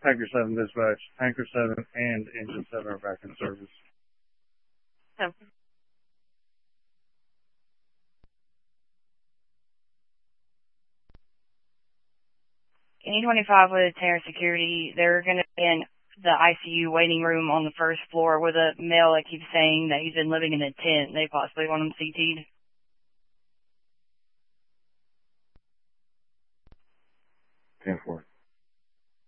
Tanker 7 dispatch. Tanker 7 and Engine 7 are back in service. Oh. E25 with Terra Security, they're going to be in the ICU waiting room on the first floor with a male that keeps saying that he's been living in a tent. They possibly want him CT'd. 10-4.